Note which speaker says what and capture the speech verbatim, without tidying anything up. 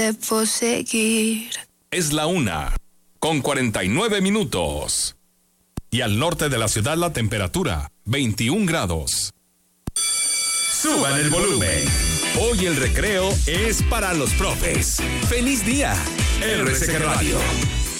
Speaker 1: Debo seguir.
Speaker 2: Es la una, con cuarenta y nueve minutos. Y al norte de la ciudad la temperatura, veintiún grados. Suban el volumen. Hoy el recreo es para los profes. ¡Feliz día! R C G Radio.